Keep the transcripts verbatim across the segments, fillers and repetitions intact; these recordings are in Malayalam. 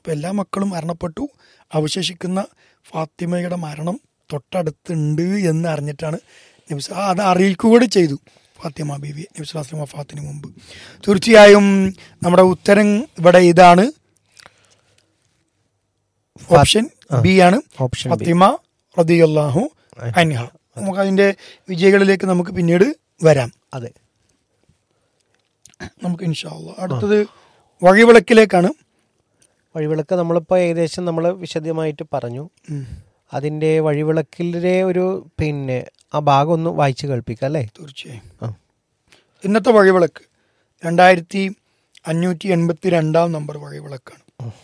അപ്പോൾ എല്ലാ മക്കളും മരണപ്പെട്ടു, അവശേഷിക്കുന്ന ഫാത്തിമയുടെ മരണം തൊട്ടടുത്തുണ്ട് എന്ന് അറിഞ്ഞിട്ടാണ് നബി ആ അത് അറിയിക്കുകകൂടി ചെയ്തു ഫാത്തിമ ബീവി നബി സ്വല്ലല്ലാഹു അലൈഹി വസല്ലം വഫാത്തിന് മുമ്പ്. തീർച്ചയായും നമ്മുടെ ഉത്തരം ഇവിടെ ഇതാണ്, ഓപ്ഷൻ ബി ആണ്, ഫാത്തിമ റളിയല്ലാഹു അൻഹ. നമുക്ക് അതിന്റെ വിജയികളിലേക്ക് നമുക്ക് പിന്നീട് വരാം. അതെ, നമുക്ക് ഇൻഷാ അല്ലാഹ് അടുത്തത് വഴിവിളക്കിലേക്കാണ്. വഴിവിളക്ക് നമ്മളിപ്പോൾ ഏകദേശം നമ്മൾ വിശദമായിട്ട് പറഞ്ഞു. അതിൻ്റെ വഴിവിളക്കിലെ ഒരു പിന്നെ ആ ഭാഗം ഒന്ന് വായിച്ച് കേൾപ്പിക്കാം അല്ലേ? തീർച്ചയായും. ഇന്നത്തെ വഴിവിളക്ക് രണ്ടായിരത്തി അഞ്ഞൂറ്റി എൺപത്തി രണ്ടാം നമ്പർ വഴിവിളക്കാണ്.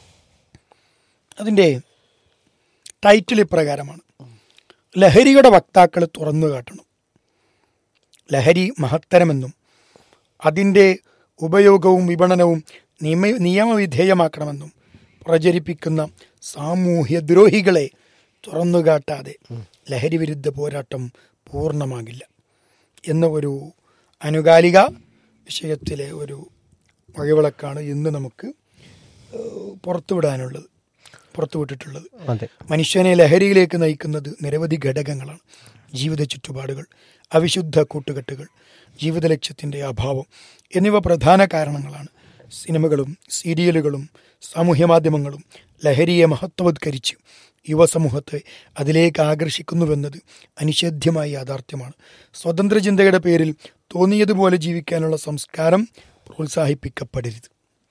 അതിൻ്റെ ടൈറ്റിൽ ഇപ്രകാരമാണ്: ലഹരിയുടെ വക്താക്കൾ തുറന്നു കാട്ടണം. ലഹരി മഹത്തരമെന്നും അതിൻ്റെ ഉപയോഗവും വിപണനവും നിയമ നിയമവിധേയമാക്കണമെന്നും പ്രചരിപ്പിക്കുന്ന സാമൂഹ്യ ദ്രോഹികളെ തുറന്നുകാട്ടാതെ ലഹരി വിരുദ്ധ പോരാട്ടം പൂർണ്ണമാകില്ല എന്ന ഒരു അനുകാലിക വിഷയത്തിലെ ഒരു വഴിവിളക്കാണ് ഇന്ന് നമുക്ക് പുറത്തുവിടാനുള്ളത് പുറത്തുവിട്ടിട്ടുള്ളത്. മനുഷ്യനെ ലഹരിയിലേക്ക് നയിക്കുന്നത് നിരവധി ഘടകങ്ങളാണ്. ജീവിത ചുറ്റുപാടുകൾ, അവിശുദ്ധ കൂട്ടുകെട്ടുകൾ, ജീവിത ലക്ഷ്യത്തിൻ്റെ അഭാവം എന്നിവ പ്രധാന കാരണങ്ങളാണ്. സിനിമകളും സീരിയലുകളും സാമൂഹ്യ മാധ്യമങ്ങളും ലഹരിയെ മഹത്വവത്കരിച്ച് യുവസമൂഹത്തെ അതിലേക്ക് ആകർഷിക്കുന്നുവെന്നത് അനിഷേധ്യമായ യാഥാർത്ഥ്യമാണ്. സ്വതന്ത്ര ചിന്തയുടെ പേരിൽ തോന്നിയതുപോലെ ജീവിക്കാനുള്ള സംസ്കാരം പ്രോത്സാഹിപ്പിക്കപ്പെടരുത്.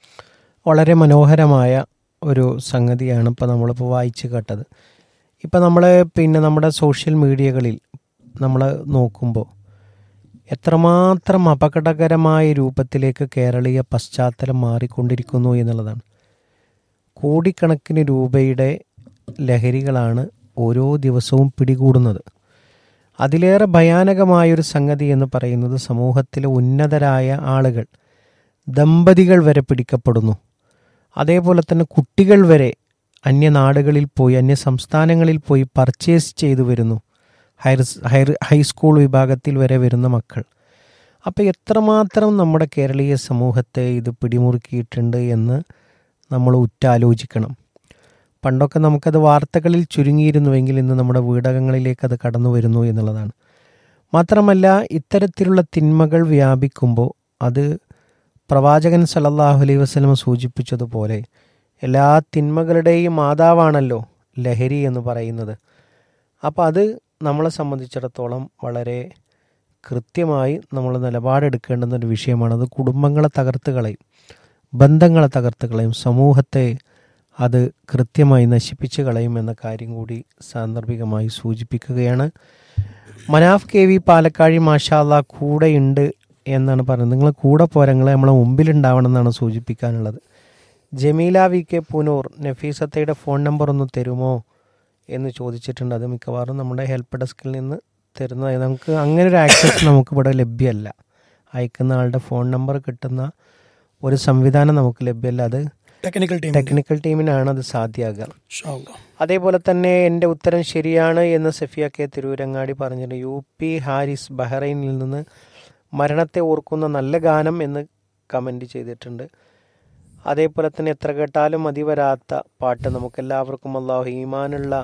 വളരെ മനോഹരമായ ഒരു സംഗതിയാണ് ഇപ്പോൾ നമ്മളിപ്പോൾ വായിച്ച് കേട്ടത്. ഇപ്പം നമ്മൾ പിന്നെ നമ്മുടെ സോഷ്യൽ മീഡിയകളിൽ നമ്മൾ നോക്കുമ്പോൾ എത്രമാത്രം അപകടകരമായ രൂപത്തിലേക്ക് കേരളീയ പശ്ചാത്തലം മാറിക്കൊണ്ടിരിക്കുന്നു എന്നുള്ളതാണ്. കോടിക്കണക്കിന് രൂപയുടെ ലഹരികളാണ് ഓരോ ദിവസവും പിടികൂടുന്നത്. അതിലേറെ ഭയാനകമായൊരു സംഗതി എന്ന് പറയുന്നത് സമൂഹത്തിലെ ഉന്നതരായ ആളുകൾ, ദമ്പതികൾ വരെ പിടിക്കപ്പെടുന്നു. അതേപോലെ തന്നെ കുട്ടികൾ വരെ അന്യനാടുകളിൽ പോയി അന്യ സംസ്ഥാനങ്ങളിൽ പോയി പർച്ചേസ് ചെയ്തു വരുന്നു. ഹയർ ഹയർ ഹൈസ്കൂൾ വിഭാഗത്തിൽ വരെ വരുന്ന മക്കൾ. അപ്പോൾ എത്രമാത്രം നമ്മുടെ കേരളീയ സമൂഹത്തെ ഇത് പിടിമുറുക്കിയിട്ടുണ്ട് എന്ന് നമ്മൾ ഉറ്റാലോചിക്കണം. പണ്ടൊക്കെ നമുക്കത് വാർത്തകളിൽ ചുരുങ്ങിയിരുന്നുവെങ്കിൽ ഇന്ന് നമ്മുടെ വീടകങ്ങളിലേക്ക് അത് കടന്നു വരുന്നു എന്നുള്ളതാണ്. മാത്രമല്ല, ഇത്തരത്തിലുള്ള തിന്മകൾ വ്യാപിക്കുമ്പോൾ അത് പ്രവാചകൻ സല്ലല്ലാഹു അലൈഹി വസല്ലം സൂചിപ്പിച്ചതുപോലെ എല്ലാ തിന്മകളുടെയും മാതാവാണല്ലോ ലഹരി എന്ന് പറയുന്നത്. അപ്പോൾ അത് നമ്മളെ സംബന്ധിച്ചിടത്തോളം വളരെ കൃത്യമായി നമ്മൾ നിലപാടെടുക്കേണ്ടുന്ന ഒരു വിഷയമാണ്. അത് കുടുംബങ്ങളെ തകർത്ത് കളയും, ബന്ധങ്ങളെ തകർത്ത് കളയും, സമൂഹത്തെ അത് കൃത്യമായി നശിപ്പിച്ച് കളയും എന്ന കാര്യം കൂടി സാന്ദർഭികമായി സൂചിപ്പിക്കുകയാണ്. മനാഫ് കെ വി പാലക്കാഴി മാഷാ അല്ലാഹ് കൂടെയുണ്ട് എന്നാണ് പറയുന്നത്. നിങ്ങൾ കൂടെ പോരാ, നിങ്ങൾ നമ്മളെ മുമ്പിലുണ്ടാവണം എന്നാണ് സൂചിപ്പിക്കാനുള്ളത്. Jameela V K Poonoor, നഫീസത്തയുടെ phone number ഒന്ന് തരുമോ എന്ന് ചോദിച്ചിട്ടുണ്ട്. അത് മിക്കവാറും നമ്മുടെ ഹെൽപ്പ് ഡെസ്കിൽ നിന്ന് തരുന്നതായി. നമുക്ക് അങ്ങനെ ഒരു ആക്സസ് നമുക്കിവിടെ ലഭ്യമല്ല. അയക്കുന്ന ആളുടെ ഫോൺ നമ്പർ കിട്ടുന്ന ഒരു സംവിധാനം നമുക്ക് ലഭ്യമല്ല. അത് ടെക്നിക്കൽ ടീം ടെക്നിക്കൽ ടീമിനാണ് അത് സാധ്യമാകുക. അതേപോലെ തന്നെ എൻ്റെ ഉത്തരം ശരിയാണ് എന്ന് സഫിയ കെ തിരൂരങ്ങാടി പറഞ്ഞിട്ടുണ്ട്. യു പി ഹാരിസ് ബഹ്റൈനിൽ നിന്ന് മരണത്തെ ഓർക്കുന്ന നല്ല ഗാനം എന്ന് കമൻറ്റ് ചെയ്തിട്ടുണ്ട്. അതേപോലെ തന്നെ എത്ര കേട്ടാലും മതി വരാത്ത പാട്ട്, നമുക്കെല്ലാവർക്കും അല്ലാഹു ഈമാനുള്ള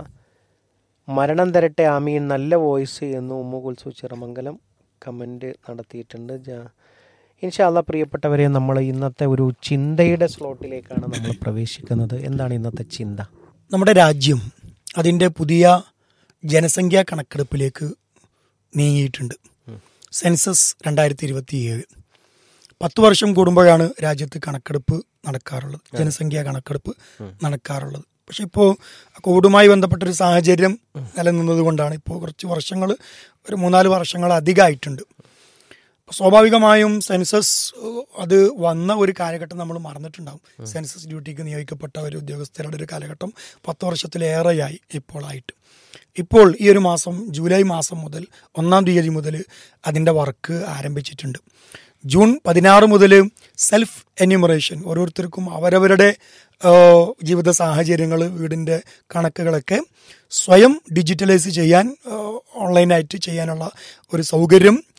മരണം തരട്ടെ ആമീൻ, നല്ല വോയിസ് എന്ന് ഉമ്മു കുൽസു ചിറമംഗലം കമൻറ്റ് നടത്തിയിട്ടുണ്ട്. ഇൻഷാ അല്ലാഹ് പ്രിയപ്പെട്ടവരെ, നമ്മൾ ഇന്നത്തെ ഒരു ചിന്തയുടെ സ്ലോട്ടിലേക്കാണ് നമ്മൾ പ്രവേശിക്കുന്നത്. എന്താണ് ഇന്നത്തെ ചിന്ത? നമ്മുടെ രാജ്യം അതിൻ്റെ പുതിയ ജനസംഖ്യാ കണക്കെടുപ്പിലേക്ക് നീങ്ങിയിട്ടുണ്ട്. സെൻസസ് രണ്ടായിരത്തി ഇരുപത്തി ഏഴ് പത്ത് വർഷം കൂടുമ്പോഴാണ് രാജ്യത്ത് കണക്കെടുപ്പ് നടക്കാറുള്ളത്, ജനസംഖ്യാ കണക്കെടുപ്പ് നടക്കാറുള്ളത്. പക്ഷെ ഇപ്പോൾ കോവിഡുമായി ബന്ധപ്പെട്ടൊരു സാഹചര്യം നിലനിന്നത് കൊണ്ടാണ് ഇപ്പോൾ കുറച്ച് വർഷങ്ങൾ, ഒരു മൂന്നാല് വർഷങ്ങൾ അധികമായിട്ടുണ്ട്. സ്വാഭാവികമായും സെൻസസ് അത് വന്ന ഒരു കാലഘട്ടം നമ്മൾ മറന്നിട്ടുണ്ടാകും. സെൻസസ് ഡ്യൂട്ടിക്ക് നിയോഗിക്കപ്പെട്ട ഒരു ഉദ്യോഗസ്ഥരുടെ ഒരു കാലഘട്ടം പത്ത് വർഷത്തിലേറെയായി ഇപ്പോഴായിട്ട്. ഇപ്പോൾ ഈ ഒരു മാസം ജൂലൈ മാസം മുതൽ ഒന്നാം തീയതി മുതൽ അതിൻ്റെ വർക്ക് ആരംഭിച്ചിട്ടുണ്ട്. ജൂൺ പതിനാറ് മുതൽ സെൽഫ് എന്യൂമറേഷൻ, ഓരോരുത്തർക്കും അവരവരുടെ ജീവിത സാഹചര്യങ്ങൾ, വീടിൻ്റെ കണക്കുകളൊക്കെ സ്വയം ഡിജിറ്റലൈസ് ചെയ്യാൻ, ഓൺലൈനായിട്ട് ചെയ്യാനുള്ള ഒരു സൗകര്യം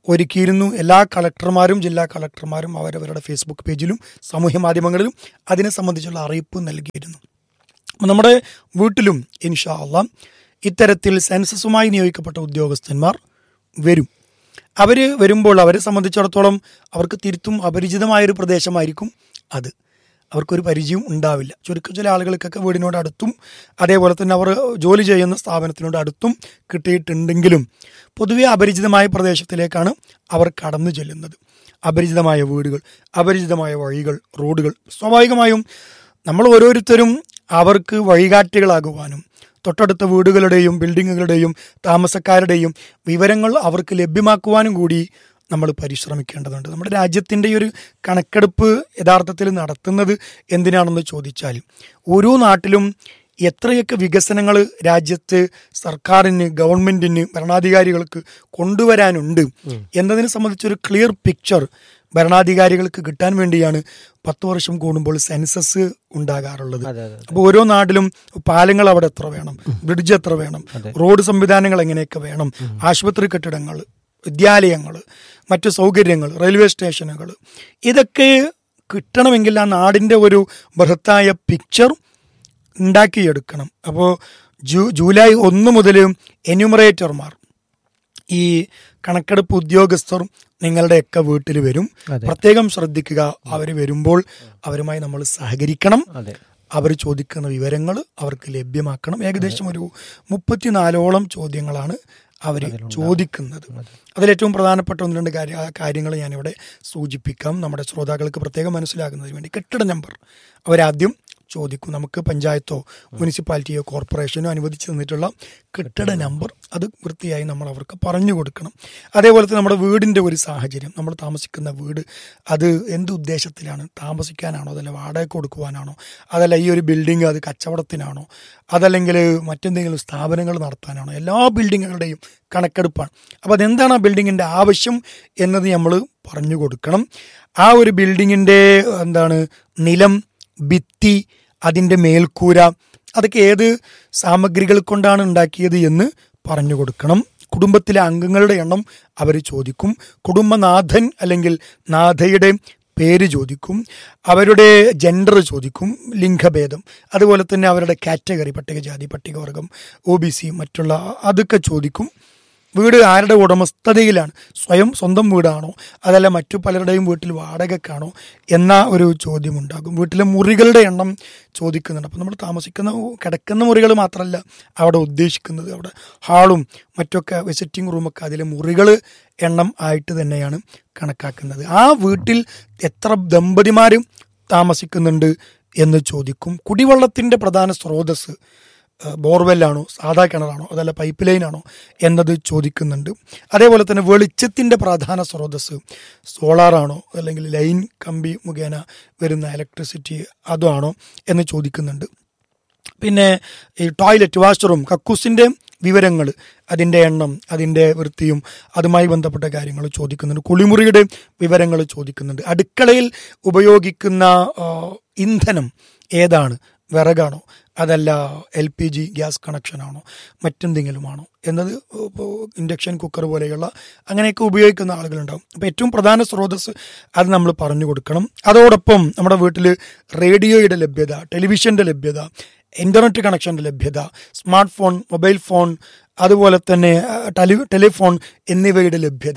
ഒരുക്കിയിരുന്നു. എല്ലാ കളക്ടർമാരും ജില്ലാ കളക്ടർമാരും അവരവരുടെ ഫേസ്ബുക്ക് പേജിലും സാമൂഹ്യ മാധ്യമങ്ങളിലും അതിനെ സംബന്ധിച്ചുള്ള അറിയിപ്പ് നൽകിയിരുന്നു. നമ്മുടെ വീട്ടിലും ഇൻഷാ അല്ലാഹ് ഇത്തരത്തിൽ സെൻസസുമായി നിയോഗിക്കപ്പെട്ട ഉദ്യോഗസ്ഥന്മാർ വരും. അവർ വരുമ്പോൾ അവരെ സംബന്ധിച്ചിടത്തോളം അവർക്ക് തിരുത്തും അപരിചിതമായൊരു പ്രദേശമായിരിക്കും അത്. അവർക്കൊരു പരിചയം ഉണ്ടാവില്ല. ചുരുക്കം ചില ആളുകൾക്കൊക്കെ വീടിനോട് അടുത്തും അതേപോലെ തന്നെ അവർ ജോലി ചെയ്യുന്ന സ്ഥാപനത്തിനോട് അടുത്തും കിട്ടിയിട്ടുണ്ടെങ്കിലും പൊതുവെ അപരിചിതമായ പ്രദേശത്തിലേക്കാണ് അവർ കടന്നു ചെല്ലുന്നത്. അപരിചിതമായ വീടുകൾ, അപരിചിതമായ വഴികൾ, റോഡുകൾ. സ്വാഭാവികമായും നമ്മൾ ഓരോരുത്തരും അവർക്ക് വഴികാട്ടികളാകുവാനും തൊട്ടടുത്ത വീടുകളുടെയും ബിൽഡിങ്ങുകളുടെയും താമസക്കാരുടെയും വിവരങ്ങൾ അവർക്ക് ലഭ്യമാക്കുവാനും കൂടി നമ്മൾ പരിശ്രമിക്കേണ്ടതുണ്ട്. നമ്മുടെ രാജ്യത്തിൻ്റെ ഒരു കണക്കെടുപ്പ് യഥാർത്ഥത്തിൽ നടത്തുന്നത് എന്തിനാണെന്ന് ചോദിച്ചാൽ ഓരോ നാട്ടിലും എത്രയൊക്കെ വികസനങ്ങൾ രാജ്യത്ത് സർക്കാരിന്, ഗവൺമെൻറ്റിന്, ഭരണാധികാരികൾക്ക് കൊണ്ടുവരാനുണ്ട് എന്നതിനെ സംബന്ധിച്ചൊരു ക്ലിയർ പിക്ചർ ഭരണാധികാരികൾക്ക് കിട്ടാൻ വേണ്ടിയാണ് പത്ത് വർഷം കൂടുമ്പോൾ സെൻസസ് ഉണ്ടാകാറുള്ളത്. അപ്പോൾ ഓരോ നാട്ടിലും പാലങ്ങൾ അവിടെ എത്ര വേണം, ബ്രിഡ്ജ് എത്ര വേണം, റോഡ് സംവിധാനങ്ങൾ എങ്ങനെയൊക്കെ വേണം, ആശുപത്രി കെട്ടിടങ്ങൾ, വിദ്യാലയങ്ങൾ, മറ്റു സൗകര്യങ്ങൾ, റെയിൽവേ സ്റ്റേഷനുകൾ, ഇതൊക്കെ കിട്ടണമെങ്കിൽ ആ നാടിൻ്റെ ഒരു ബൃഹത്തായ പിക്ചർ ഉണ്ടാക്കിയെടുക്കണം. അപ്പോൾ ജൂ ജൂലൈ ഒന്ന് മുതൽ എന്യൂമറേറ്റർമാർ, ഈ കണക്കെടുപ്പ് ഉദ്യോഗസ്ഥർ നിങ്ങളുടെയൊക്കെ വീട്ടിൽ വരും. പ്രത്യേകം ശ്രദ്ധിക്കുക, അവർ വരുമ്പോൾ അവരുമായി നമ്മൾ സഹകരിക്കണം. അവർ ചോദിക്കുന്ന വിവരങ്ങൾ അവർക്ക് ലഭ്യമാക്കണം. ഏകദേശം ഒരു മുപ്പത്തിനാലോളം ചോദ്യങ്ങളാണ് അവർ ചോദിക്കുന്നത്. അതിലേറ്റവും പ്രധാനപ്പെട്ട ഒന്ന് രണ്ട് കാര്യ കാര്യങ്ങൾ ഞാനിവിടെ സൂചിപ്പിക്കാം, നമ്മുടെ ശ്രോതാക്കൾക്ക് പ്രത്യേകം മനസ്സിലാകുന്നതിന് വേണ്ടി. കെട്ടിട നമ്പർ അവരാദ്യം ചോദിക്കും. നമുക്ക് പഞ്ചായത്തോ മുനിസിപ്പാലിറ്റിയോ കോർപ്പറേഷനോ അനുവദിച്ചു തന്നിട്ടുള്ള കെട്ടിട നമ്പർ അത് വൃത്തിയായി നമ്മൾ അവർക്ക് പറഞ്ഞു കൊടുക്കണം. അതേപോലെ തന്നെ നമ്മുടെ വീടിൻ്റെ ഒരു സാഹചര്യം, നമ്മൾ താമസിക്കുന്ന വീട് അത് എന്ത് ഉദ്ദേശത്തിലാണ്, താമസിക്കാനാണോ അതല്ല വാടക കൊടുക്കുവാനാണോ, അതല്ല ഈ ഒരു ബിൽഡിംഗ് അത് കച്ചവടത്തിനാണോ, അതല്ലെങ്കിൽ മറ്റെന്തെങ്കിലും സ്ഥാപനങ്ങൾ നടത്താനാണോ, എല്ലാ ബിൽഡിങ്ങുകളുടെയും കണക്കെടുപ്പാണ്. അപ്പോൾ അതെന്താണ് ആ ബിൽഡിങ്ങിൻ്റെ ആവശ്യം എന്നത് നമ്മൾ പറഞ്ഞു കൊടുക്കണം. ആ ഒരു ബിൽഡിങ്ങിൻ്റെ എന്താണ് നിലം, ഭിത്തി, അതിൻ്റെ മേൽക്കൂര, അതൊക്കെ ഏത് സാമഗ്രികൾ കൊണ്ടാണ് ഉണ്ടാക്കിയത് എന്ന് പറഞ്ഞു കൊടുക്കണം. കുടുംബത്തിലെ അംഗങ്ങളുടെ എണ്ണം അവർ ചോദിക്കും. കുടുംബനാഥൻ അല്ലെങ്കിൽ നാഥയുടെ പേര് ചോദിക്കും. അവരുടെ ജെൻഡർ ചോദിക്കും, ലിംഗഭേദം, അതുപോലെ തന്നെ അവരുടെ കാറ്റഗറി, പട്ടികജാതി, പട്ടികവർഗം, ഒ ബി സി, മറ്റുള്ള അതൊക്കെ ചോദിക്കും. വീട് ആരുടെ ഉടമസ്ഥതയിലാണ്, സ്വയം സ്വന്തം വീടാണോ അതല്ല മറ്റു പലരുടെയും വീട്ടിൽ വാടകക്കാണോ എന്ന ഒരു ചോദ്യമുണ്ടാകും. വീട്ടിലെ മുറികളുടെ എണ്ണം ചോദിക്കുന്നുണ്ട്. അപ്പോൾ നമ്മൾ താമസിക്കുന്ന കിടക്കുന്ന മുറികൾ മാത്രമല്ല അവിടെ ഉദ്ദേശിക്കുന്നത്, അവിടെ ഹാളും മറ്റൊക്കെ വിസിറ്റിംഗ് റൂമൊക്കെ അതിലെ മുറികൾ എണ്ണം ആയിട്ട് തന്നെയാണ് കണക്കാക്കുന്നത്. ആ വീട്ടിൽ എത്ര ദമ്പതിമാർ താമസിക്കുന്നുണ്ട് എന്ന് ചോദിക്കും. കുടിവെള്ളത്തിൻ്റെ പ്രധാന സ്രോതസ് ബോർവെല്ലാണോ സാധാ കിണറാണോ അതല്ല പൈപ്പ് ലൈനാണോ എന്നത് ചോദിക്കുന്നുണ്ട്. അതേപോലെ തന്നെ വെളിച്ചത്തിൻ്റെ പ്രധാന സ്രോതസ് സോളാറാണോ അല്ലെങ്കിൽ ലൈൻ കമ്പി മുഖേന വരുന്ന ഇലക്ട്രിസിറ്റി അതാണോ എന്ന് ചോദിക്കുന്നുണ്ട്. പിന്നെ ഈ ടോയ്ലറ്റ്, വാഷ്റൂം, കക്കൂസിൻ്റെ വിവരങ്ങൾ, അതിൻ്റെ എണ്ണം, അതിൻ്റെ വൃത്തിയും അതുമായി ബന്ധപ്പെട്ട കാര്യങ്ങൾ ചോദിക്കുന്നുണ്ട്. കുളിമുറിയുടെ വിവരങ്ങൾ ചോദിക്കുന്നുണ്ട്. അടുക്കളയിൽ ഉപയോഗിക്കുന്ന ഇന്ധനം ഏതാണ്, വിറകാണോ അതല്ല എൽ പി ജി ഗ്യാസ് കണക്ഷനാണോ മറ്റെന്തെങ്കിലുമാണോ എന്നത്, ഇപ്പോൾ ഇൻഡക്ഷൻ കുക്കർ പോലെയുള്ള അങ്ങനെയൊക്കെ ഉപയോഗിക്കുന്ന ആളുകളുണ്ടാകും. അപ്പോൾ ഏറ്റവും പ്രധാന സ്രോതസ് അത് നമ്മൾ പറഞ്ഞു കൊടുക്കണം. അതോടൊപ്പം നമ്മുടെ വീട്ടിൽ റേഡിയോയുടെ ലഭ്യത, ടെലിവിഷൻ്റെ ലഭ്യത, ഇൻ്റർനെറ്റ് കണക്ഷൻ്റെ ലഭ്യത, സ്മാർട്ട് ഫോൺ, മൊബൈൽ ഫോൺ, അതുപോലെ തന്നെ ടെലി ടെലിഫോൺ എന്നിവയുടെ ലഭ്യത,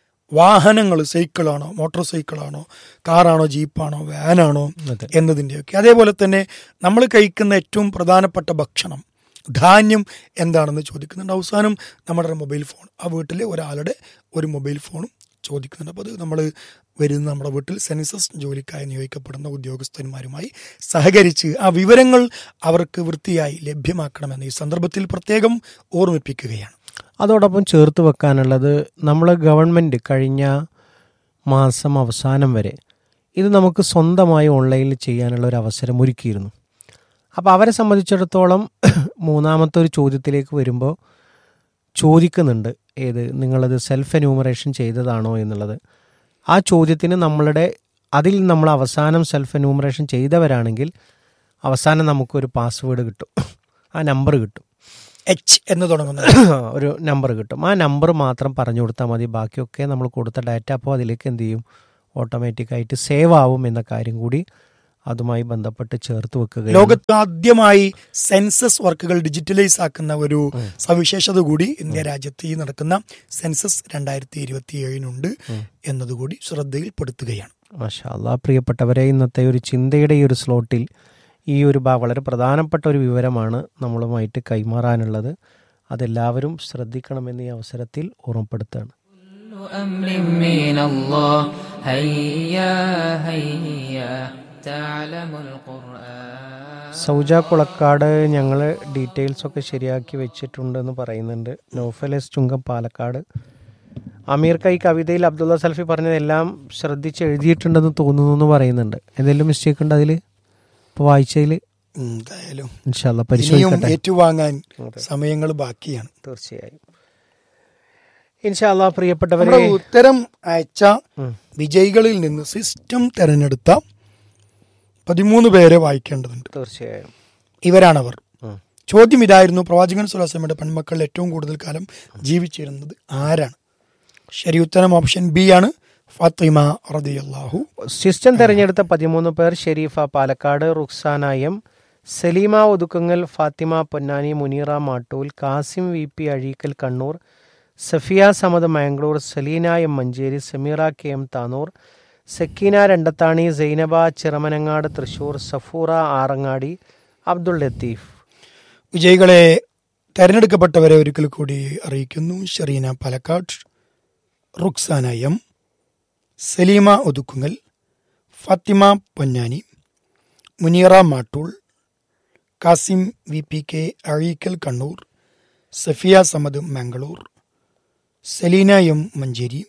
വാഹനങ്ങൾ സൈക്കിളാണോ മോട്ടോർ സൈക്കിളാണോ കാറാണോ ജീപ്പാണോ വാനാണോ എന്നതിൻ്റെയൊക്കെ. അതേപോലെ തന്നെ നമ്മൾ കഴിക്കുന്ന ഏറ്റവും പ്രധാനപ്പെട്ട ഭക്ഷണം, ധാന്യം എന്താണെന്ന് ചോദിക്കുന്നുണ്ട്. അവസാനം നമ്മുടെ മൊബൈൽ ഫോൺ, ആ വീട്ടിലെ ഒരാളുടെ ഒരു മൊബൈൽ ഫോണും ചോദിക്കുന്നുണ്ട്. അപ്പോൾ അത് നമ്മൾ വരുന്ന നമ്മുടെ വീട്ടിൽ സെൻസസ് ജോലിക്കായി നിയോഗിക്കപ്പെടുന്ന ഉദ്യോഗസ്ഥന്മാരുമായി സഹകരിച്ച് ആ വിവരങ്ങൾ അവർക്ക് വൃത്തിയായി ലഭ്യമാക്കണമെന്ന് ഈ സന്ദർഭത്തിൽ പ്രത്യേകം ഓർമ്മിപ്പിക്കുകയാണ്. അതോടൊപ്പം ചേർത്ത് വെക്കാനുള്ളത്, നമ്മൾ ഗവൺമെൻറ് കഴിഞ്ഞ മാസം അവസാനം വരെ ഇത് നമുക്ക് സ്വന്തമായി ഓൺലൈനിൽ ചെയ്യാനുള്ള ഒരു അവസരം ഒരുക്കിയിരുന്നു. അപ്പോൾ അവരെ സംബന്ധിച്ചിടത്തോളം മൂന്നാമത്തെ ഒരു ചോദ്യത്തിലേക്ക് വരുമ്പോൾ ചോദിക്കുന്നുണ്ട്, ഏത് നിങ്ങളത് സെൽഫ് എന്യൂമറേഷൻ ചെയ്തതാണോ എന്നുള്ളത്. ആ ചോദ്യത്തിന് നമ്മളുടെ അതിൽ നമ്മൾ അവസാനം സെൽഫ് എന്യൂമറേഷൻ ചെയ്തവരാണെങ്കിൽ അവസാനം നമുക്കൊരു പാസ്വേഡ് കിട്ടും, ആ നമ്പർ കിട്ടും. എച്ച് എന്ന് തുടങ്ങുന്ന ഒരു നമ്പർ കിട്ടും. ആ നമ്പർ മാത്രം പറഞ്ഞു കൊടുത്താൽ മതി. ബാക്കിയൊക്കെ നമ്മൾ കൊടുത്ത ഡാറ്റ അപ്പോൾ അതിലേക്ക് എന്ത് ചെയ്യും, ഓട്ടോമാറ്റിക്കായിട്ട് സേവ് ആവും എന്ന കാര്യം കൂടി അതുമായി ബന്ധപ്പെട്ട് ചേർത്ത് വെക്കുക. ലോകത്ത് ആദ്യമായി സെൻസസ് വർക്കുകൾ ഡിജിറ്റലൈസ് ആക്കുന്ന ഒരു സവിശേഷത കൂടി ഇന്ത്യ രാജ്യത്ത് ഈ നടക്കുന്ന സെൻസസ് രണ്ടായിരത്തി ഇരുപത്തി ഏഴിനുണ്ട് എന്നതുകൂടി ശ്രദ്ധയിൽപ്പെടുത്തുകയാണ്. മാഷാ അല്ലാഹ്. പ്രിയപ്പെട്ടവരെ, ഇന്നത്തെ ഒരു ചിന്തയുടെ ഈ ഒരു സ്ലോട്ടിൽ ഈ ഒരു വളരെ പ്രധാനപ്പെട്ട ഒരു വിവരമാണ് നമ്മളുമായിട്ട് കൈമാറാനുള്ളത്. അതെല്ലാവരും ശ്രദ്ധിക്കണമെന്ന് ഈ അവസരത്തിൽ ഓർമ്മപ്പെടുത്തുകയാണ്. സൗജ കുളക്കാട് ഞങ്ങൾ ഡീറ്റെയിൽസൊക്കെ ശരിയാക്കി വെച്ചിട്ടുണ്ടെന്ന് പറയുന്നുണ്ട്. നൗഫൽ എസ് ചുങ്കം പാലക്കാട്. അമീർ കൈ കവിതയിൽ അബ്ദുള്ള സൽഫി പറഞ്ഞതെല്ലാം ശ്രദ്ധിച്ച് എഴുതിയിട്ടുണ്ടെന്ന് തോന്നുന്നു എന്ന് പറയുന്നുണ്ട്. എന്തെങ്കിലും മിസ്റ്റേക്ക് ഉണ്ട് അതിൽ? ഇപ്പോൾ വായിച്ചതിൽ എന്തായാലും ഇൻഷാ അല്ലാഹ് പരിശോധിക്കട്ടെ. ഏറ്റുവാങ്ങാൻ സമയങ്ങൾ ബാക്കിയാണ്. തീർച്ചയായും ഇൻഷാ അല്ലാഹ്. പ്രിയപ്പെട്ടവരെ, ഉത്തരം അയച്ച വിജയികളിൽ നിന്ന് സിസ്റ്റം തെരഞ്ഞെടുത്ത പതിമൂന്ന് പേരെ വായിക്കേണ്ടതുണ്ട്. തീർച്ചയായും ഇവരാണവർ. ചോദ്യം ഇതായിരുന്നു: പ്രവാചകൻ സ്വല്ലല്ലാഹു അലൈഹി വസല്ലമയുടെ പെൺമക്കൾ ഏറ്റവും കൂടുതൽ കാലം ജീവിച്ചിരുന്നത് ആരാണ്? ശരി ഉത്തരം ഓപ്ഷൻ ബി ആണ്, ഫാത്തിമ റളിയല്ലാഹു. സിസ്റ്റം തെരഞ്ഞെടുത്ത പതിമൂന്ന് പേർ: Shareefa Palakkad, Ruksana M, Saleema Othukkangal, Fathima Ponnani, Muneera Mattool, Kasim V P Azhikkal Kannur, Safiya Samad Mangalore, Saleena M Manjeri, Sameera K M Tanur, Sakeena Randathani, Zainaba Chiramanangad Thrissur, Safoora Arangadi, Abdul Latheef. വിജയികളെ തെരഞ്ഞെടുക്കപ്പെട്ടവരെ ഒരിക്കൽ കൂടി അറിയിക്കുന്നു: Shereena Palakkad, Ruksana M, Saleema Othukkungal, Fathima Ponnani, Muneera Mattool, Kasim V P K Azhikkal Kannur, Safiya Samad Mangalore, Saleena M Manjeri,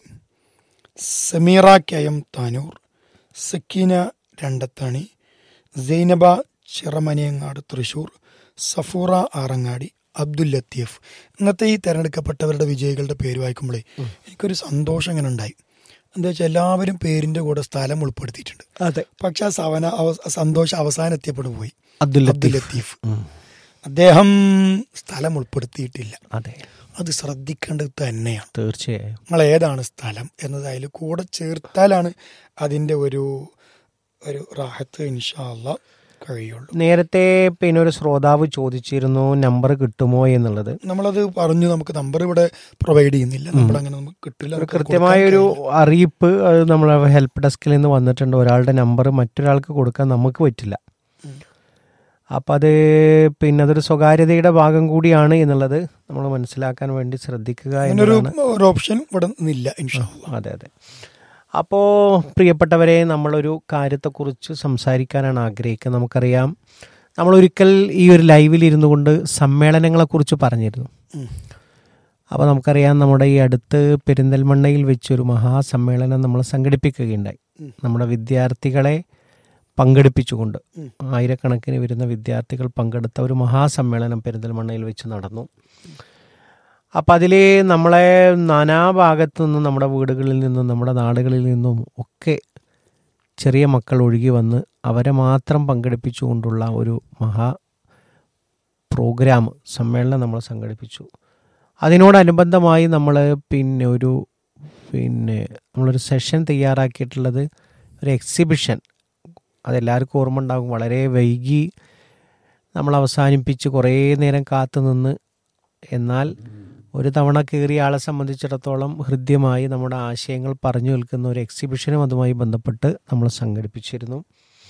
Sameera K M Tanur, Sakeena Randathani, Zainaba ചിറമനയങ്ങാട് Thrissur, Safoora Arangadi, Abdul Latheef. ഇന്നത്തെ ഈ തെരഞ്ഞെടുക്കപ്പെട്ടവരുടെ വിജയികളുടെ പേര് വായിക്കുമ്പോഴേ എനിക്കൊരു സന്തോഷം ഇങ്ങനെ ഉണ്ടായി. എന്താ വെച്ചാൽ എല്ലാവരും പേരിന്റെ കൂടെ സ്ഥലം ഉൾപ്പെടുത്തിയിട്ടുണ്ട്. അതെ. പക്ഷെ ആ സവന സന്തോഷം അവസാനം എത്തിയപ്പോൾ പോയി. അബ്ദുൽ ലത്തീഫ് അദ്ദേഹം സ്ഥലം ഉൾപ്പെടുത്തിയിട്ടില്ല. അതെ, അത് ശ്രദ്ധിക്കേണ്ടത് തന്നെയാണ്. തീർച്ചയായും. നിങ്ങൾ ഏതാണ് സ്ഥലം എന്നത് അതിൽ കൂടെ ചേർത്താലാണ് അതിൻ്റെ ഒരു ഒരു റാഹത്ത് ഇൻഷാ അല്ലാഹ് കഴിയുള്ളൂ. നേരത്തെ പിന്നെ ഒരു ശ്രോതാവ് ചോദിച്ചിരുന്നു നമ്പർ കിട്ടുമോ എന്നുള്ളത്. നമ്മളത് പറഞ്ഞു, നമുക്ക് നമ്പർ ഇവിടെ പ്രൊവൈഡ് ചെയ്യുന്നില്ല, നമ്മളങ്ങനെ നമുക്ക് കിട്ടില്ല. കൃത്യമായൊരു അറിയിപ്പ് അത് നമ്മളെ ഹെൽപ്പ് ഡെസ്കിൽ നിന്ന് വന്നിട്ടുണ്ട്. ഒരാളുടെ നമ്പർ മറ്റൊരാൾക്ക് കൊടുക്കാൻ നമുക്ക് പറ്റില്ല. അപ്പം അത് പിന്നെ അതൊരു സ്വകാര്യതയുടെ ഭാഗം കൂടിയാണ് എന്നുള്ളത് നമ്മൾ മനസ്സിലാക്കാൻ വേണ്ടി ശ്രദ്ധിക്കുക എന്നൊരു ഓപ്ഷൻ ഇവിടെ നിന്നില്ല ഇൻഷാ അല്ലാഹ്. അതെ അതെ. അപ്പോൾ പ്രിയപ്പെട്ടവരെ, നമ്മളൊരു കാര്യത്തെക്കുറിച്ച് സംസാരിക്കാനാണ് ആഗ്രഹിക്കുന്നത്. നമുക്കറിയാം, നമ്മളൊരിക്കൽ ഈ ഒരു ലൈവിൽ ഇരുന്നു കൊണ്ട് സമ്മേളനങ്ങളെക്കുറിച്ച് പറഞ്ഞിരുന്നു. അപ്പോൾ നമുക്കറിയാം, നമ്മുടെ ഈ അടുത്ത് പെരിന്തൽമണ്ണയിൽ വെച്ചൊരു മഹാസമ്മേളനം നമ്മൾ സംഘടിപ്പിക്കുകയുണ്ടായി. നമ്മുടെ വിദ്യാർത്ഥികളെ പങ്കെടുപ്പിച്ചുകൊണ്ട് ആയിരക്കണക്കിന് വരുന്ന വിദ്യാർത്ഥികൾ പങ്കെടുത്ത ഒരു മഹാസമ്മേളനം പെരിന്തൽമണ്ണയിൽ വെച്ച് നടന്നു. അപ്പം അതിൽ നമ്മളെ നാനാഭാഗത്തു നിന്നും, നമ്മുടെ വീടുകളിൽ നിന്നും നമ്മുടെ നാടുകളിൽ നിന്നും ഒക്കെ ചെറിയ മക്കൾ ഒഴുകി വന്ന് അവരെ മാത്രം പങ്കെടുപ്പിച്ചുകൊണ്ടുള്ള ഒരു മഹാ പ്രോഗ്രാം സമ്മേളനം നമ്മൾ സംഘടിപ്പിച്ചു. അതിനോടനുബന്ധമായി നമ്മൾ പിന്നെ ഒരു പിന്നെ നമ്മളൊരു സെഷൻ തയ്യാറാക്കിയിട്ടുള്ളത് ഒരു എക്സിബിഷൻ. അതെല്ലാവർക്കും ഓർമ്മ ഉണ്ടാകും. വളരെ വൈകി നമ്മൾ അവസാനിപ്പിച്ച് കുറേ നേരം കാത്തു നിന്ന്, എന്നാൽ ഒരു തവണ കയറിയ ആളെ സംബന്ധിച്ചിടത്തോളം ഹൃദ്യമായി നമ്മുടെ ആശയങ്ങൾ പറഞ്ഞു നിൽക്കുന്ന ഒരു എക്സിബിഷനും അതുമായി ബന്ധപ്പെട്ട് നമ്മൾ സംഘടിപ്പിച്ചിരുന്നു.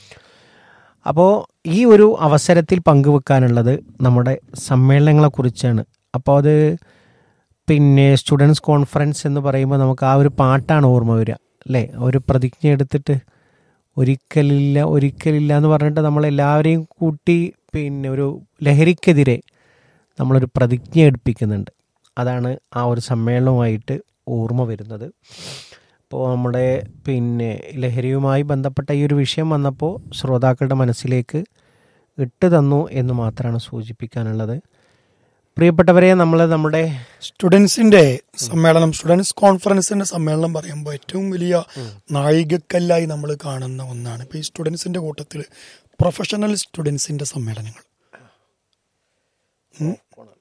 അപ്പോൾ ഈ ഒരു അവസരത്തിൽ പങ്കുവെക്കാനുള്ളത് നമ്മുടെ സമ്മേളനങ്ങളെക്കുറിച്ചാണ്. അപ്പോൾ അത് പിന്നെ സ്റ്റുഡൻസ് കോൺഫറൻസ് എന്ന് പറയുമ്പോൾ നമുക്ക് ആ ഒരു പാട്ടാണ് ഓർമ്മ വരിക, അല്ലേ? ഒരു പ്രതിജ്ഞ എടുത്തിട്ട് ഒരിക്കലില്ല ഒരിക്കലില്ല എന്ന് പറഞ്ഞിട്ട് നമ്മളെല്ലാവരെയും കൂട്ടി പിന്നെ ഒരു ലഹരിക്കെതിരെ നമ്മളൊരു പ്രതിജ്ഞ എടുപ്പിക്കുന്നുണ്ട്. അതാണ് ആ ഒരു സമ്മേളനവുമായിട്ട് ഓർമ്മ വരുന്നത്. അപ്പോൾ നമ്മുടെ പിന്നെ ലഹരിയുമായി ബന്ധപ്പെട്ട ഈ ഒരു വിഷയം വന്നപ്പോൾ ശ്രോതാക്കളുടെ മനസ്സിലേക്ക് ഇട്ട് തന്നു എന്ന് മാത്രമാണ് സൂചിപ്പിക്കാനുള്ളത്. പ്രിയപ്പെട്ടവരെ, നമ്മൾ നമ്മുടെ സ്റ്റുഡൻസിന്റെ സമ്മേളനം, സ്റ്റുഡൻസ് കോൺഫറൻസിന്റെ സമ്മേളനം പറയുമ്പോൾ ഏറ്റവും വലിയ നാഴികക്കല്ലായി നമ്മൾ കാണുന്ന ഒന്നാണ്. ഇപ്പോൾ ഈ സ്റ്റുഡൻസിന്റെ കൂട്ടത്തിൽ പ്രൊഫഷണൽ സ്റ്റുഡൻസിന്റെ സമ്മേളനങ്ങൾ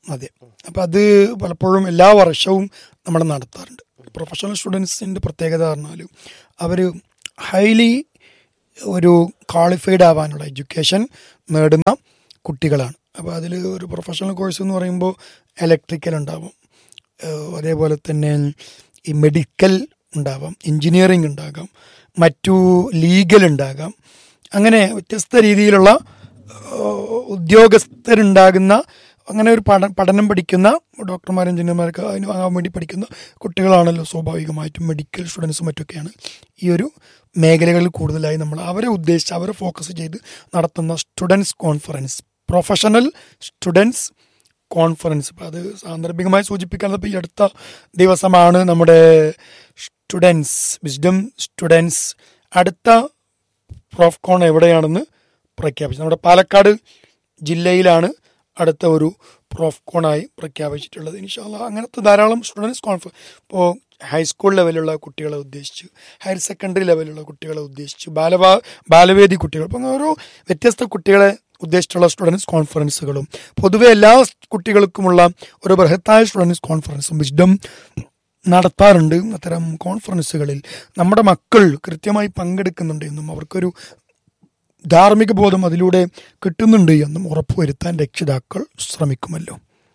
അതെ. അപ്പം അത് പലപ്പോഴും എല്ലാ വർഷവും നമ്മൾ നടത്താറുണ്ട്. പ്രൊഫഷണൽ സ്റ്റുഡൻസിൻ്റെ പ്രത്യേകത പറഞ്ഞാൽ അവർ ഹൈലി ഒരു ക്വാളിഫൈഡ് ആവാനുള്ള എഡ്യൂക്കേഷൻ നേടുന്ന കുട്ടികളാണ്. അപ്പോൾ അതിൽ ഒരു പ്രൊഫഷണൽ കോഴ്സ് എന്ന് പറയുമ്പോൾ ഇലക്ട്രിക്കൽ ഉണ്ടാവും, അതേപോലെ തന്നെ ഈ മെഡിക്കൽ ഉണ്ടാവാം, എൻജിനീയറിംഗ് ഉണ്ടാകാം, മറ്റു ലീഗൽ ഉണ്ടാകാം. അങ്ങനെ വ്യത്യസ്ത രീതിയിലുള്ള ഉദ്യോഗസ്ഥരുണ്ടാകുന്ന അങ്ങനെ ഒരു പഠ പഠനം പഠിക്കുന്ന ഡോക്ടർമാർ, എഞ്ചിനീയർമാർക്ക് അതിന് ആകാൻ വേണ്ടി പഠിക്കുന്ന കുട്ടികളാണല്ലോ സ്വാഭാവികമായിട്ടും. മെഡിക്കൽ സ്റ്റുഡൻസും മറ്റൊക്കെയാണ് ഈ ഒരു മേഖലകളിൽ കൂടുതലായി നമ്മൾ അവരെ ഉദ്ദേശിച്ച് അവരെ ഫോക്കസ് ചെയ്ത് നടത്തുന്ന students conference, professional students conference. അപ്പോൾ അത് സാന്ദർഭികമായി സൂചിപ്പിക്കുന്നത് ഇപ്പോൾ ഈ അടുത്ത ദിവസമാണ് നമ്മുടെ സ്റ്റുഡൻസ് വിസ്ഡം സ്റ്റുഡൻസ് അടുത്ത പ്രോഫ്കോൺ എവിടെയാണെന്ന് പ്രഖ്യാപിച്ചത്. നമ്മുടെ പാലക്കാട് ജില്ലയിലാണ് അടുത്ത ഒരു പ്രോഫ്കോണായി പ്രഖ്യാപിച്ചിട്ടുള്ളത്. ഇൻഷാ അല്ലാഹ് അങ്ങനത്തെ ധാരാളം സ്റ്റുഡൻസ് കോൺഫറൻസ് ഇപ്പോൾ ഹൈസ്കൂൾ ലെവലുള്ള കുട്ടികളെ ഉദ്ദേശിച്ച്, ഹയർ സെക്കൻഡറി ലെവലുള്ള കുട്ടികളെ ഉദ്ദേശിച്ച്, ബാലവാ ബാലവേദി കുട്ടികൾ, അപ്പം ഓരോ വ്യത്യസ്ത കുട്ടികളെ ഉദ്ദേശിച്ചുള്ള സ്റ്റുഡൻസ് കോൺഫറൻസുകളും പൊതുവെ എല്ലാ കുട്ടികൾക്കുമുള്ള ഒരു ബൃഹത്തായ സ്റ്റുഡൻസ് കോൺഫറൻസും വിസ്ഡം നടത്താറുണ്ട്. അത്തരം കോൺഫറൻസുകളിൽ നമ്മുടെ മക്കൾ കൃത്യമായി പങ്കെടുക്കുന്നുണ്ട് എന്നും അവർക്കൊരു ധാർമ്മിക ബോധം അതിലൂടെ കിട്ടുന്നുണ്ട് എന്നും ഉറപ്പുവരുത്താൻ രക്ഷിതാക്കൾ ശ്രമിക്കുമല്ലോ.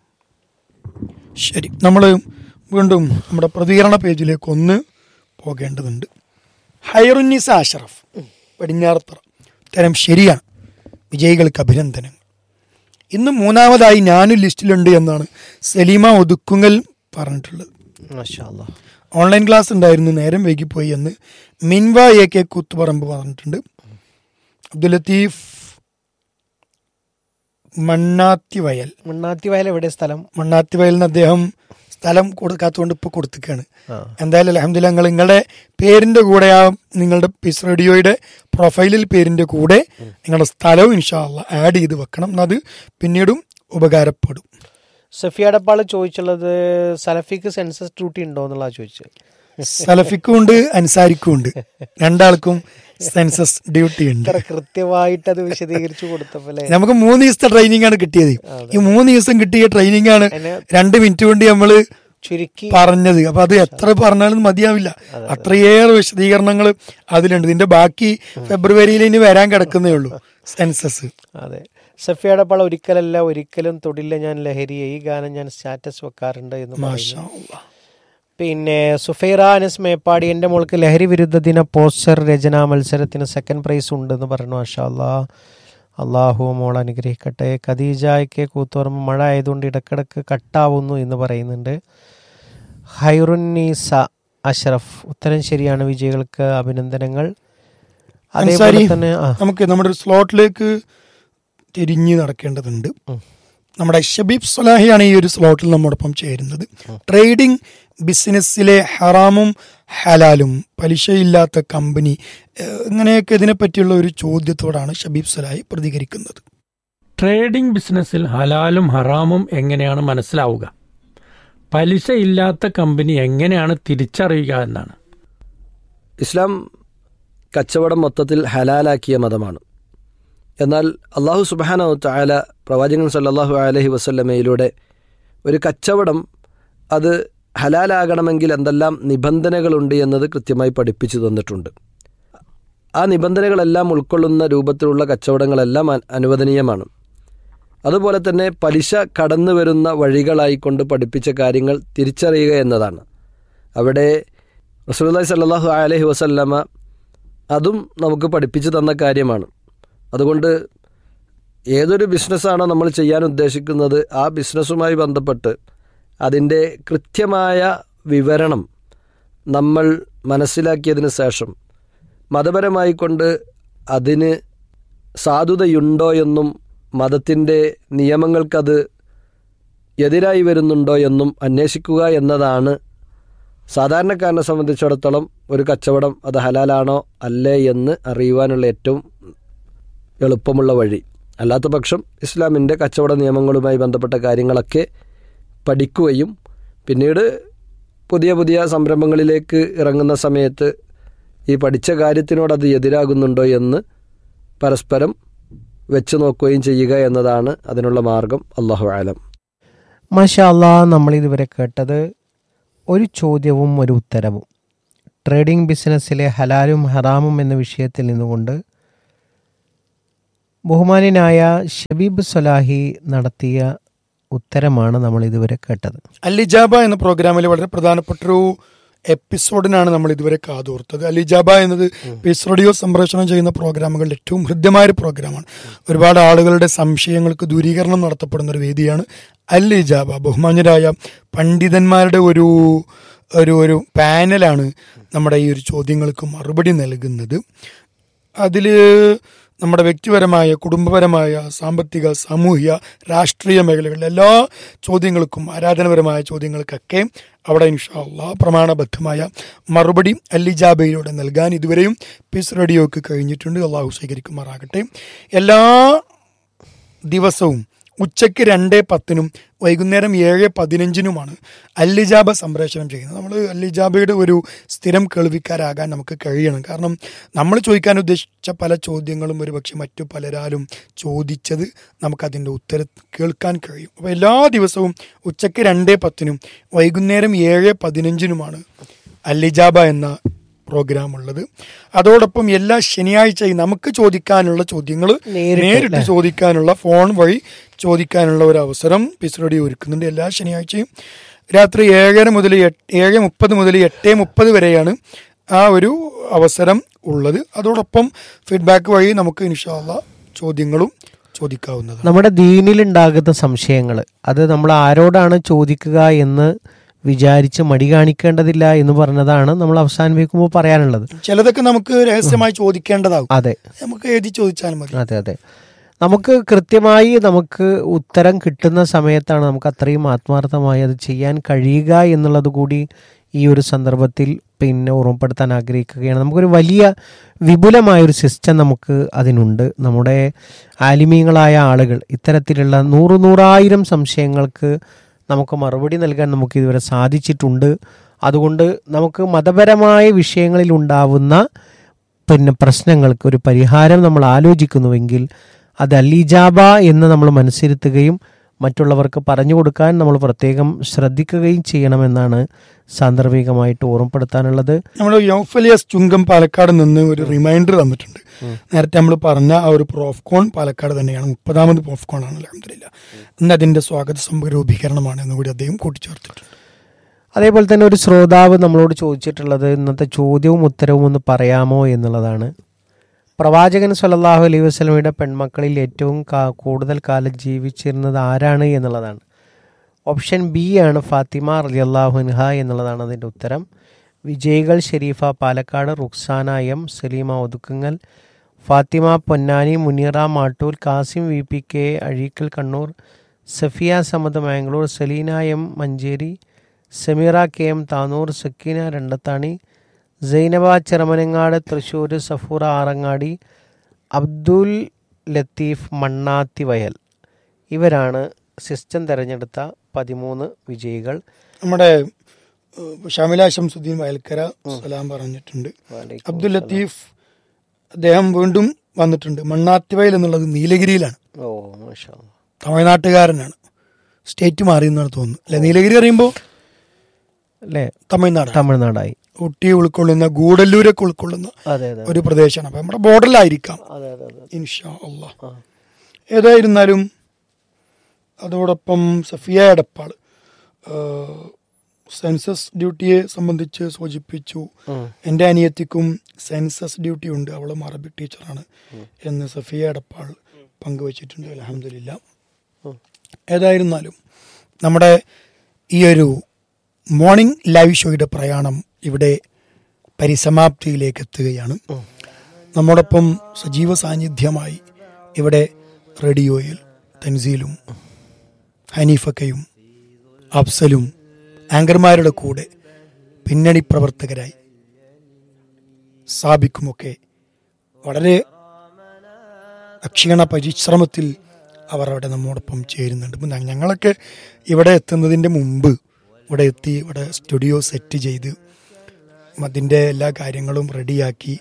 ശരി, നമ്മൾ വീണ്ടും നമ്മുടെ പ്രതികരണ പേജിലേക്ക് ഒന്ന് പോകേണ്ടതുണ്ട്. ഹൈറുന്നിസ അഷറഫ് പടിഞ്ഞാറത്തറ, ഉത്തരം ശരിയാണ്. വിജയികൾക്ക് അഭിനന്ദനങ്ങൾ. ഇന്ന് മൂന്നാമതായി ഞാനും ലിസ്റ്റിലുണ്ട് എന്നാണ് സലീമ ഒതുക്കുങ്ങൽ പറഞ്ഞിട്ടുള്ളത്. ഓൺലൈൻ ക്ലാസ് ഉണ്ടായിരുന്നു, നേരം വൈകിപ്പോയി എന്ന് മിൻവ എ കെ കൂത്തുപറമ്പ് പറഞ്ഞിട്ടുണ്ട്. അബ്ദുൽ ലത്തീഫ് മണ്ണാത്തിവയൽ മണ്ണാത്തിവയൽ എവിടെ സ്ഥലം? മണ്ണാത്തിവയൽ എന്ന് അദ്ദേഹം സ്ഥലം കൊടുക്കാത്തതുകൊണ്ട് ഇപ്പോൾ കൊടുത്തിക്കാണ്. എന്തായാലും അൽഹംദുലില്ലാ നിങ്ങൾ നിങ്ങളുടെ പേരിൻ്റെ കൂടെ ആ നിങ്ങളുടെ പീസ് റേഡിയോയുടെ പ്രൊഫൈലിൽ പേരിൻ്റെ കൂടെ നിങ്ങളുടെ സ്ഥലവും ഇൻഷാ അല്ലാഹ് ആഡ് ചെയ്ത് വെക്കണം. അത് പിന്നീടും ഉപകാരപ്പെടും. സഫിയാടപ്പാൾ ചോദിച്ചുള്ളത് സലഫിക്ക് സെൻസസ് ഡ്യൂട്ടി ഉണ്ടോ എന്നുള്ള ചോദിച്ചത്. സലഫിക്കും ഉണ്ട് അൻസാരിക്കും ഉണ്ട്, രണ്ടാൾക്കും സെൻസസ് ഡ്യൂട്ടി ഉണ്ട്. കൃത്യമായിട്ട് അത് വിശദീകരിച്ചു കൊടുത്തപ്പോൾ നമുക്ക് മൂന്ന് ദിവസത്തെ ട്രെയിനിങ് ആണ് കിട്ടിയത്. ഈ മൂന്ന് ദിവസം കിട്ടിയ ട്രെയിനിങ് ആണ് രണ്ട് മിനിറ്റ് കൊണ്ട് നമ്മള് ചുരുക്കി പറഞ്ഞത്. അപ്പൊ അത് എത്ര പറഞ്ഞാലും മതിയാവില്ല, അത്രയേറെ വിശദീകരണങ്ങൾ അതിലുണ്ട്. ഇതിന്റെ ബാക്കി ഫെബ്രുവരിയിൽ ഇനി വരാൻ കിടക്കുന്നേ ഉള്ളൂ സെൻസസ്. അതെ, സഫിയുടെ പാള ഒരിക്കലല്ല ഒരിക്കലും തൊടില്ല ഞാൻ ലഹരിയെ, ഈ ഗാനം ഞാൻ സ്റ്റാറ്റസ് വെക്കാറുണ്ട് എന്ന് പറയുന്നു. പിന്നെ സുഫൈറ അനസ് മേപ്പാടി, എൻ്റെ മോൾക്ക് ലഹരി വിരുദ്ധ ദിന പോസ്റ്റർ രചനാ മത്സരത്തിന് സെക്കൻഡ് പ്രൈസ് ഉണ്ടെന്ന് പറഞ്ഞു. മാഷാ അല്ലാഹ്, അള്ളാഹു മോൾ അനുഗ്രഹിക്കട്ടെ. ഖദീജയ്ക്ക് കൂത്തുപറമ്പ് മഴ ആയതുകൊണ്ട് ഇടക്കിടക്ക് കട്ടാവുന്നു എന്ന് പറയുന്നുണ്ട്. ഹൈറുന്നീസ അഷ്റഫ്, ഉത്തരം ശരിയാണ്. വിജയികൾക്ക് അഭിനന്ദനങ്ങൾ. അതേപോലെ തന്നെ നമുക്ക് നമ്മുടെ ഒരു സ്ലോട്ടിലേക്ക് തിരിഞ്ഞ് നടക്കേണ്ടതുണ്ട്. നമ്മുടെ ഷബീബ് സലാഹിയാണ് ഈ ഒരു സ്ലോട്ടിൽ നമ്മോടൊപ്പം ചേരുന്നത്. ട്രേഡിംഗ് ബിസിനസ്സിലെ ഹറാമും ഹലാലും, പലിശയില്ലാത്ത കമ്പനി, ഇങ്ങനെയൊക്കെ ഇതിനെപ്പറ്റിയുള്ള ഒരു ചോദ്യത്തോടാണ് ഷബീബ് സലാഹി പ്രതികരിക്കുന്നത്. ട്രേഡിംഗ് ബിസിനസ്സിൽ ഹലാലും ഹറാമും എങ്ങനെയാണ് മനസ്സിലാവുക? പലിശയില്ലാത്ത കമ്പനി എങ്ങനെയാണ് തിരിച്ചറിയുക എന്നാണ്. ഇസ്ലാം കച്ചവടം മൊത്തത്തിൽ ഹലാലാക്കിയ മതമാണ്. എന്നാൽ അള്ളാഹു സുബ്ഹാനഹു വ തആല പ്രവാചകൻ സല്ലല്ലാഹു അലൈഹി വസല്ലമയിലൂടെ ഒരു കച്ചവടം അത് ഹലാലാകണമെങ്കിൽ എന്തെല്ലാം നിബന്ധനകളുണ്ട് എന്നത് കൃത്യമായി പഠിപ്പിച്ചു തന്നിട്ടുണ്ട്. ആ നിബന്ധനകളെല്ലാം ഉൾക്കൊള്ളുന്ന രൂപത്തിലുള്ള കച്ചവടങ്ങളെല്ലാം അനുവദനീയമാണ്. അതുപോലെ തന്നെ പലിശ കടന്നു വരുന്ന വഴികളായിക്കൊണ്ട് പഠിപ്പിച്ച കാര്യങ്ങൾ തിരിച്ചറിയുക എന്നതാണ്. അവിടെ റസൂലുള്ളാഹി സ്വല്ലല്ലാഹു അലൈഹി വസല്ലമ അതും നമുക്ക് പഠിപ്പിച്ചു തന്ന കാര്യമാണ്. അതുകൊണ്ട് ഏതൊരു ബിസിനസ്സാണോ നമ്മൾ ചെയ്യാൻ ഉദ്ദേശിക്കുന്നത് ആ ബിസിനസ്സുമായി ബന്ധപ്പെട്ട് അതിൻ്റെ കൃത്യമായ വിവരണം നമ്മൾ മനസ്സിലാക്കിയതിന് ശേഷം മതപരമായി കൊണ്ട് അതിന് സാധുതയുണ്ടോ എന്നും മതത്തിൻ്റെ നിയമങ്ങൾക്കത് എതിരായി വരുന്നുണ്ടോ എന്നും അന്വേഷിക്കുക എന്നതാണ് സാധാരണക്കാരനെ സംബന്ധിച്ചിടത്തോളം ഒരു കച്ചവടം അത് ഹലാലാണോ അല്ലേ എന്ന് അറിയുവാനുള്ള ഏറ്റവും എളുപ്പമുള്ള വഴി. അല്ലാത്ത പക്ഷം ഇസ്ലാമിൻ്റെ കച്ചവട നിയമങ്ങളുമായി ബന്ധപ്പെട്ട കാര്യങ്ങളൊക്കെ പഠിക്കുകയും പിന്നീട് പുതിയ പുതിയ സംരംഭങ്ങളിലേക്ക് ഇറങ്ങുന്ന സമയത്ത് ഈ പഠിച്ച കാര്യത്തിനോട് അത് എതിരാകുന്നുണ്ടോ എന്ന് പരസ്പരം വെച്ച് നോക്കുകയും ചെയ്യുക എന്നതാണ് അതിനുള്ള മാർഗം. അല്ലാഹു അലം. മാഷാ അല്ലാ, നമ്മൾ ഇതുവരെ കേട്ടത് ഒരു ചോദ്യവും ഒരു ഉത്തരവും. ട്രേഡിംഗ് ബിസിനസ്സിലെ ഹലാലും ഹറാമും എന്ന വിഷയത്തിൽ നിന്നുകൊണ്ട് ബഹുമാന്യനായ ഷബീബ് സലാഹി നടത്തിയ ഉത്തരമാണ് നമ്മൾ ഇതുവരെ കേട്ടത്. അലിജാബ എന്ന പ്രോഗ്രാമിൽ വളരെ പ്രധാനപ്പെട്ടൊരു എപ്പിസോഡിനാണ് നമ്മൾ ഇതുവരെ കാതോർത്തത്. അലിജാബ എന്നത് പീസ് റേഡിയോ സംപ്രേഷണം ചെയ്യുന്ന പ്രോഗ്രാമുകളിൽ ഏറ്റവും ഹൃദ്യമായ ഒരു പ്രോഗ്രാമാണ്. ഒരുപാട് ആളുകളുടെ സംശയങ്ങൾക്ക് ദൂരീകരണം നടത്തപ്പെടുന്ന ഒരു വേദിയാണ് അലിജാബ. ബഹുമാന്യരായ പണ്ഡിതന്മാരുടെ ഒരു ഒരു ഒരു പാനലാണ് നമ്മുടെ ഈ ഒരു ചോദ്യങ്ങൾക്ക് മറുപടി നൽകുന്നത്. അതിൽ നമ്മുടെ വ്യക്തിപരമായ, കുടുംബപരമായ, സാമ്പത്തിക, സാമൂഹിക, രാഷ്ട്രീയ മേഖലകളിലെ എല്ലാ ചോദ്യങ്ങൾക്കും, ആരാധനപരമായ ചോദ്യങ്ങൾക്കൊക്കെ അവിടെ ഇൻഷാ അല്ലാഹ് പ്രമാണബദ്ധമായ മറുപടി അലിജാബയിലൂടെ നൽകാൻ ഇതുവരെയും പീസ് റേഡിയോക്ക് കഴിഞ്ഞിട്ടുണ്ട്. അള്ളാഹു സ്വീകരിക്കുമാറാകട്ടെ. എല്ലാ ദിവസവും ഉച്ചയ്ക്ക് രണ്ട് പത്തിനും വൈകുന്നേരം ഏഴ് പതിനഞ്ചിനുമാണ് അല്ലിജാബ സംപ്രേഷണം ചെയ്യുന്നത്. നമ്മൾ അല്ലിജാബയുടെ ഒരു സ്ഥിരം കേൾവിക്കാരാകാൻ നമുക്ക് കഴിയണം. കാരണം നമ്മൾ ചോദിക്കാൻ ഉദ്ദേശിച്ച പല ചോദ്യങ്ങളും ഒരു പക്ഷെ മറ്റു പലരാലും ചോദിച്ചത് നമുക്കതിൻ്റെ ഉത്തരം കേൾക്കാൻ കഴിയും. അപ്പോൾ എല്ലാ ദിവസവും ഉച്ചയ്ക്ക് രണ്ട് പത്തിനും വൈകുന്നേരം ഏഴ് പതിനഞ്ചിനുമാണ് അല്ലിജാബ എന്ന പ്രോഗ്രാം ഉള്ളത്. അതോടൊപ്പം എല്ലാ ശനിയാഴ്ചയും നമുക്ക് ചോദിക്കാനുള്ള ചോദ്യങ്ങൾ നേരിട്ട് ചോദിക്കാനുള്ള, ഫോൺ വഴി ചോദിക്കാനുള്ള ഒരു അവസരം പീസ് റേഡിയോ ഒരുക്കുന്നുണ്ട്. എല്ലാ ശനിയാഴ്ചയും രാത്രി ഏഴര മുതൽ ഏഴ് മുപ്പത് മുതൽ എട്ട് മുപ്പത് വരെയാണ് ആ ഒരു അവസരം ഉള്ളത്. അതോടൊപ്പം ഫീഡ്ബാക്ക് വഴി നമുക്ക് ഇൻഷാ അല്ലാഹ് ചോദ്യങ്ങളും ചോദിക്കാവുന്നതാണ്. നമ്മുടെ ദീനിലുണ്ടാകുന്ന സംശയങ്ങൾ അത് നമ്മൾ ആരോടാണ് ചോദിക്കുക എന്ന് വിചാരിച്ച് മടി കാണിക്കേണ്ടതില്ല എന്ന് പറഞ്ഞതാണ് നമ്മൾ അവസാനിപ്പിക്കുമ്പോൾ പറയാനുള്ളത്. ചിലതൊക്കെ നമുക്ക് രഹസ്യമായി ചോദിക്കേണ്ടതാകും. അതെ, നമുക്ക് എഴുതി ചോദിച്ചാലും മതി. അതെ അതെ നമുക്ക് കൃത്യമായി നമുക്ക് ഉത്തരം കിട്ടുന്ന സമയത്താണ് നമുക്ക് അത്രയും ആത്മാർത്ഥമായി അത് ചെയ്യാൻ കഴിയുക എന്നുള്ളത് കൂടി ഈ ഒരു സന്ദർഭത്തിൽ പിന്നെ ഓർമ്മപ്പെടുത്താൻ ആഗ്രഹിക്കുകയാണ്. നമുക്കൊരു വലിയ വിപുലമായൊരു സിസ്റ്റം നമുക്ക് അതിനുണ്ട്. നമ്മുടെ ആലിമീങ്ങളായ ആളുകൾ ഇത്തരത്തിലുള്ള നൂറു നൂറായിരം സംശയങ്ങൾക്ക് നമുക്ക് മറുപടി നൽകാൻ നമുക്ക് ഇതുവരെ സാധിച്ചിട്ടുണ്ട്. അതുകൊണ്ട് നമുക്ക് മതപരമായ വിഷയങ്ങളിൽ ഉണ്ടാവുന്ന പിന്നെ പ്രശ്നങ്ങൾക്ക് ഒരു പരിഹാരം നമ്മൾ ആലോചിക്കുന്നുവെങ്കിൽ അത് അലിജാബ എന്ന് നമ്മൾ മനസ്സിരുത്തുകയും മറ്റുള്ളവർക്ക് പറഞ്ഞു കൊടുക്കാൻ നമ്മൾ പ്രത്യേകം ശ്രദ്ധിക്കുകയും ചെയ്യണമെന്നാണ് സാന്ദർഭികമായിട്ട് ഓർമ്മപ്പെടുത്താനുള്ളത്. നമ്മൾ യൗഫലിയസ് ചുങ്കം പാലക്കാട് നിന്ന് ഒരു റിമൈൻഡർ തന്നിട്ടുണ്ട്. നേരത്തെ നമ്മൾ പറഞ്ഞ ആ ഒരു പ്രോഫ്കോൺ പാലക്കാട് തന്നെയാണ്, മുപ്പതാമത് പ്രോഫ്കോൺ ആണ് അൽഹംദുലില്ലാ. ഇന്ന് അതിന്റെ സ്വാഗത സംരൂപീകരണമാണ് എന്നുകൂടി അദ്ദേഹം കൂട്ടിച്ചേർത്തിട്ടുണ്ട്. അതേപോലെ തന്നെ ഒരു ശ്രോതാവ് നമ്മളോട് ചോദിച്ചിട്ടുള്ളത് ഇന്നത്തെ ചോദ്യവും ഉത്തരവും ഒന്ന് പറയാമോ എന്നുള്ളതാണ്. പ്രവാചകൻ സ്വല്ലല്ലാഹു അലൈഹി വസല്ലമയുടെ പെൺമക്കളിൽ ഏറ്റവും കൂടുതൽ കാലം ജീവിച്ചിരുന്നത് ആരാണ് എന്നുള്ളതാണ്. ഓപ്ഷൻ ബി ആണ് ഫാത്തിമ റളിയല്ലാഹു അൻഹ എന്നുള്ളതാണ് അതിൻ്റെ ഉത്തരം. വിജയികൾ Shareefa Palakkad, Ruksana M, Saleema Othukkungal, Fathima Ponnani, Muneera Mattool, Kasim V P K Azhikkal Kannur, Safiya Samad Mangalore, Saleena M Manjeri, Sameera K M Tanur, Sakeena Randathani, Zainaba ചെറമനങ്ങാട് Thrissur, Safoora Arangadi, Abdul Latheef മണ്ണാത്തി വയൽ. ഇവരാണ് സിസ്റ്റം തിരഞ്ഞെടുത്ത പതിമൂന്ന് വിജയികൾ. നമ്മുടെ ഷാമില ശംസുദ്ദീൻ വയൽക്കര സലാം പറഞ്ഞിട്ടുണ്ട്. അബ്ദുൽ ലത്തീഫ് അദ്ദേഹം വീണ്ടും വന്നിട്ടുണ്ട്. മണ്ണാത്തിവയൽ എന്നുള്ളത് നീലഗിരിയിലാണ്. ഓ മാഷാ അല്ലാഹ്. തമിഴ്നാട്ടുകാരനാണ്. സ്റ്റേറ്റ് മാറി എന്നാണ് തോന്നുന്നു അല്ലെ? നീലഗിരി അറിയുമ്പോൾ അല്ലേ? തമിഴ്നാട്, തമിഴ്നാടായി. ഊട്ടി ഉൾക്കൊള്ളുന്ന, ഗൂഡല്ലൂരൊക്കെ ഉൾക്കൊള്ളുന്ന അതെ അതെ ഒരു പ്രദേശമാണ്. അപ്പൊ നമ്മുടെ ബോർഡറിലായിരിക്കാം അതെ അതെ അതെ ഇൻഷാ അല്ലാഹ്. ഏതായിരുന്നാലും അതോടൊപ്പം സഫിയ എടപ്പാൾ സെൻസസ് ഡ്യൂട്ടിയെ സംബന്ധിച്ച് സൂചിപ്പിച്ചു. എൻ്റെ അനിയത്തിക്കും സെൻസസ് ഡ്യൂട്ടി ഉണ്ട്, അവളും അറബി ടീച്ചറാണ് എന്ന് സഫിയ എടപ്പാൾ പങ്കുവച്ചിട്ടുണ്ട്. അൽഹംദുലില്ലാ. ഏതായിരുന്നാലും നമ്മുടെ ഈ ഒരു മോർണിംഗ് ലൈവ് ഷോയുടെ പ്രയാണം ഇവിടെ പരിസമാപ്തിയിലേക്ക് എത്തുകയാണ്. നമ്മോടൊപ്പം സജീവ സാന്നിധ്യമായി ഇവിടെ റേഡിയോയിൽ തൻസീലും ഹനീഫക്കയും അഫ്സലും ആങ്കർമാരുടെ കൂടെ പിന്നണി പ്രവർത്തകരായി സാബിക്കുമൊക്കെ വളരെ അക്ഷീണ പരിശ്രമത്തിൽ അവർ അവിടെ നമ്മോടൊപ്പം ചേരുന്നുണ്ട്. ഞങ്ങളൊക്കെ ഇവിടെ എത്തുന്നതിൻ്റെ മുമ്പ് ഇവിടെ എത്തി ഇവിടെ സ്റ്റുഡിയോ സെറ്റ് ചെയ്ത് അതിൻ്റെ എല്ലാ കാര്യങ്ങളും റെഡിയാക്കി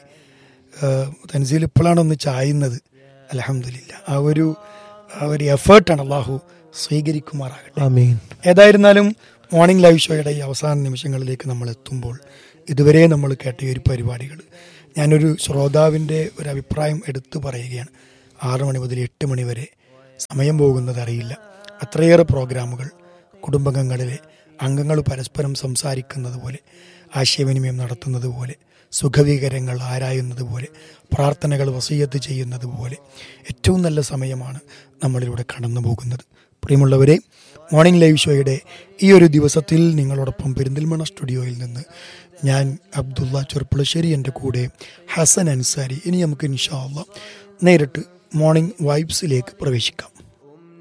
തൻസീൽ ഇപ്പോഴാണ് ഒന്ന് ചായുന്നത്. അൽഹംദുലില്ലാ. ആ ഒരു ആ ഒരു എഫേർട്ടാണ് അള്ളാഹു സ്വീകരിക്കുമാറാകട്ടെ. ആമീൻ. ഏതായിരുന്നാലും മോർണിംഗ് ലൈവ് ഷോയുടെ ഈ അവസാന നിമിഷങ്ങളിലേക്ക് നമ്മൾ എത്തുമ്പോൾ ഇതുവരെ നമ്മൾ കേട്ട ഈ ഒരു പരിപാടികൾ ഞാനൊരു ശ്രോതാവിൻ്റെ ഒരു അഭിപ്രായം എടുത്തു പറയുകയാണ്. ആറ് മണി മുതൽ എട്ട് മണി വരെ സമയം പോകുന്നത് അറിയില്ല. അത്രയേറെ പ്രോഗ്രാമുകൾ, കുടുംബങ്ങളിലെ അംഗങ്ങൾ പരസ്പരം സംസാരിക്കുന്നത് പോലെ, ആശയവിനിമയം നടത്തുന്നത് പോലെ, സുഖവികരങ്ങൾ ആരായുന്നത് പോലെ, പ്രാർത്ഥനകൾ വസിയത്ത് ചെയ്യുന്നത് പോലെ ഏറ്റവും നല്ല സമയമാണ് നമ്മളിലൂടെ കടന്നു പോകുന്നത്. പ്രിയമുള്ളവരെ, മോർണിംഗ് ലൈവ് ഷോയുടെ ഈ ഒരു ദിവസത്തിൽ നിങ്ങളോടൊപ്പം പെരിന്തൽമണ്ണ സ്റ്റുഡിയോയിൽ നിന്ന് ഞാൻ അബ്ദുള്ള ചെറുപ്പുളശ്ശേരി, എൻ്റെ കൂടെ ഹസൻ അൻസാരി. ഇനി നമുക്ക് ഇൻഷാ അല്ലാഹ് നേരിട്ട് മോർണിംഗ് വൈബ്സിലേക്ക് പ്രവേശിക്കാം.